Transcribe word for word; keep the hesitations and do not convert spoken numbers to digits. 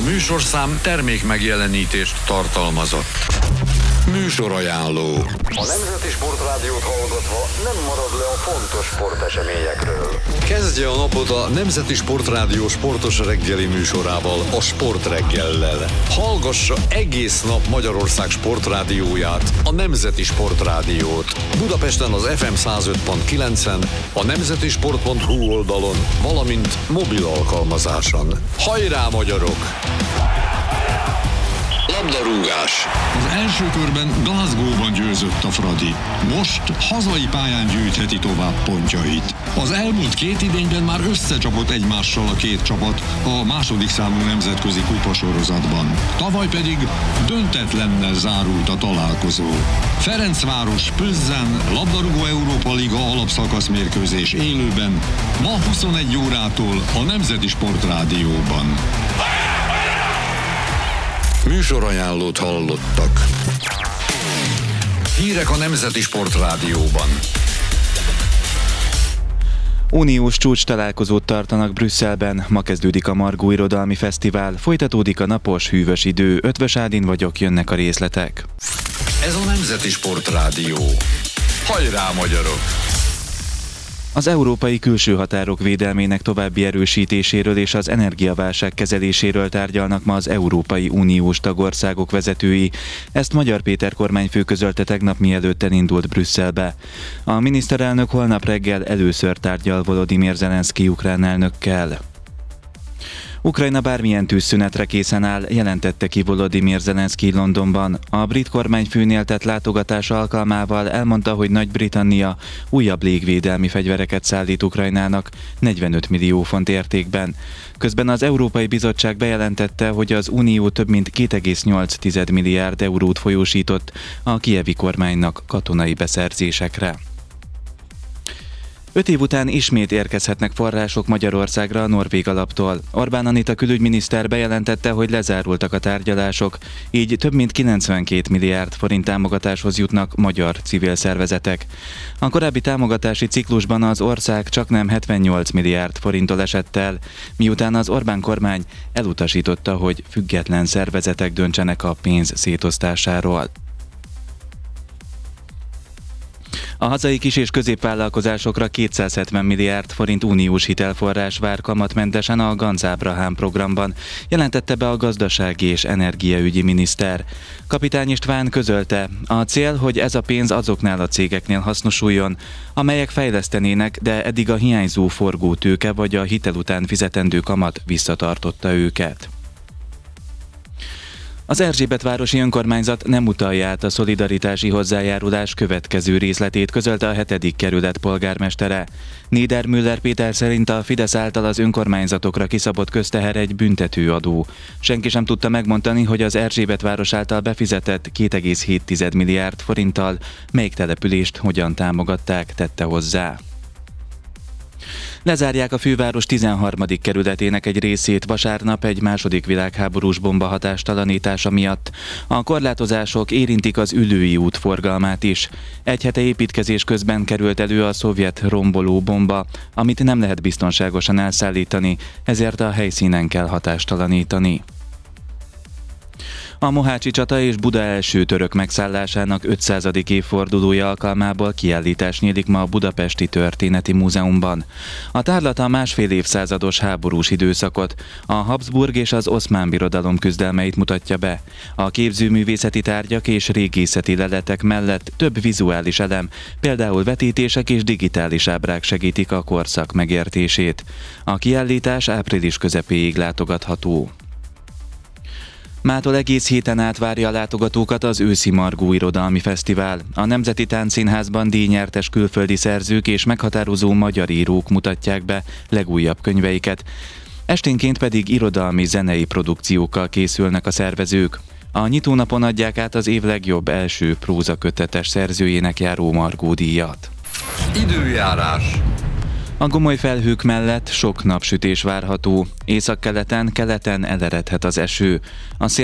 műsorszám termék megjelenítést tartalmazott. Műsorajánló. A Nemzeti Sportrádiót hallgatva nem marad le a fontos sporteseményekről. Kezdje a napot a Nemzeti Sportrádió sportos reggeli műsorával, a Sportreggellel. Hallgassa egész nap Magyarország sportrádióját, a Nemzeti Sportrádiót. Budapesten az ef em száz öt pont kilencen, a nemzetisport pont hu oldalon, valamint mobil alkalmazáson. Hajrá, magyarok! Labdarúgás. Az első körben Glasgow-ban győzött a Fradi. Most hazai pályán gyűjtheti tovább pontjait. Az elmúlt két idényben már összecsapott egymással a két csapat a második számú nemzetközi kupasorozatban. Tavaly pedig döntetlennel zárult a találkozó. Ferencváros Plzen labdarúgó Európa Liga alapszakasz mérkőzés élőben ma huszonegy órától a Nemzeti Sportrádióban. Műsorajánlót hallottak. Hírek a Nemzeti Sportrádióban. Uniós csúcs találkozót tartanak Brüsszelben, ma kezdődik a Margó Irodalmi Fesztivál, folytatódik a napos, hűvös idő, Ötvös Ádin vagyok, jönnek a részletek. Ez a Nemzeti Sportrádió. Hajrá, magyarok! Az európai külső határok védelmének további erősítéséről és az energiaválság kezeléséről tárgyalnak ma az Európai Uniós tagországok vezetői. Ezt Magyar Péter kormányfő közölte tegnap, mielőtt elindult Brüsszelbe. A miniszterelnök holnap reggel először tárgyal Volodymyr Zelenszky ukrán elnökkel. Ukrajna bármilyen tűzszünetre készen áll, jelentette ki Volodymyr Zelenszky Londonban. A brit kormányfőnél tett látogatása alkalmával elmondta, hogy Nagy-Britannia újabb légvédelmi fegyvereket szállít Ukrajnának negyvenöt millió font értékben. Közben az Európai Bizottság bejelentette, hogy az Unió több mint két egész nyolc milliárd eurót folyósított a kijevi kormánynak katonai beszerzésekre. Öt év után ismét érkezhetnek források Magyarországra a norvég alaptól. Orbán Anita külügyminiszter bejelentette, hogy lezárultak a tárgyalások, így több mint kilencvenkét milliárd forint támogatáshoz jutnak magyar civil szervezetek. A korábbi támogatási ciklusban az ország csaknem hetvennyolc milliárd forinttól esett el, miután az Orbán kormány elutasította, hogy független szervezetek döntsenek a pénz szétosztásáról. A hazai kis- és középvállalkozásokra kétszázhetven milliárd forint uniós hitelforrás vár kamatmentesen a Ganz Ábrahám programban, jelentette be a gazdasági és energiaügyi miniszter. Kapitány István közölte, a cél, hogy ez a pénz azoknál a cégeknél hasznosuljon, amelyek fejlesztenének, de eddig a hiányzó forgótőke vagy a hitel után fizetendő kamat visszatartotta őket. Az Erzsébetvárosi önkormányzat nem utalja át a szolidaritási hozzájárulás következő részletét, közölte a hetedik kerület polgármestere. Niedermüller Péter szerint a Fidesz által az önkormányzatokra kiszabott közteher egy büntetőadó. Senki sem tudta megmondani, hogy az Erzsébetváros által befizetett két egész hét milliárd forinttal melyik települést hogyan támogatták, tette hozzá. Lezárják a főváros tizenharmadik kerületének egy részét vasárnap egy második világháborús bomba hatástalanítása miatt. A korlátozások érintik az Üllői út forgalmát is. Egy hete építkezés közben került elő a szovjet romboló bomba, amit nem lehet biztonságosan elszállítani, ezért a helyszínen kell hatástalanítani. A mohácsi csata és Buda első török megszállásának ötszázadik évfordulója alkalmából kiállítás nyílik ma a Budapesti Történeti Múzeumban. A tárlat a másfél évszázados háborús időszakot, a Habsburg és az Oszmán Birodalom küzdelmeit mutatja be. A képzőművészeti tárgyak és régészeti leletek mellett több vizuális elem, például vetítések és digitális ábrák segítik a korszak megértését. A kiállítás április közepéig látogatható. Mától egész héten át várja a látogatókat az őszi Margó Irodalmi Fesztivál. A Nemzeti Táncszínházban díjnyertes külföldi szerzők és meghatározó magyar írók mutatják be legújabb könyveiket. Esténként pedig irodalmi, zenei produkciókkal készülnek a szervezők. A nyitónapon adják át az év legjobb első prózakötetes szerzőjének járó Margó díjat. Időjárás. A gomoly felhők mellett sok napsütés várható. Északkeleten, keleten eleredhet az eső. A szél